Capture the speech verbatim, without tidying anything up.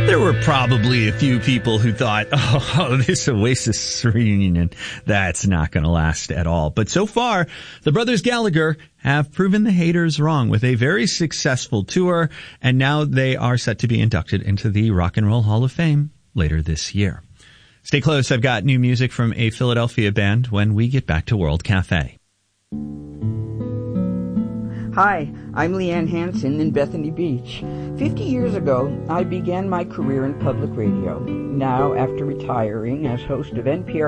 There were probably a few people who thought, oh, this Oasis reunion, that's not going to last at all. But so far, the brothers Gallagher have proven the haters wrong with a very successful tour, and now they are set to be inducted into the Rock and Roll Hall of Fame later this year. Stay close. I've got new music from a Philadelphia band when we get back to World Cafe. Hi, I'm Leanne Hansen in Bethany Beach. Fifty years ago, I began my career in public radio. Now, after retiring as host of N P R